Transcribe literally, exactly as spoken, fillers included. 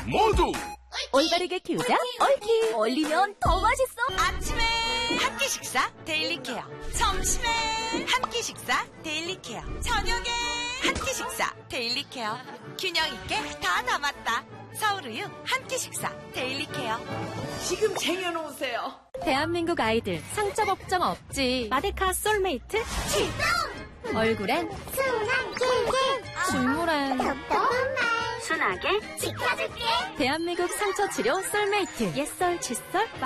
모두 올바르게 키우자 옳키. 얼리면 더 맛있어. 아침에 한 끼 식사 데일리 케어, 점심에 한 끼 식사 데일리 케어, 저녁에 한 끼 식사 데일리 케어. 균형 있게 다 담았다. 서울우유 한 끼 식사 데일리 케어. 지금 쟁여놓으세요. 대한민국 아이들 상처 걱정 없지. 마데카 솔메이트 출동. 얼굴엔 순한 꿀꿀. 중물엔 답답한 말 순하게 지켜줄게. 대한민국 상처 치료 솔메이트. 옛설 칫솔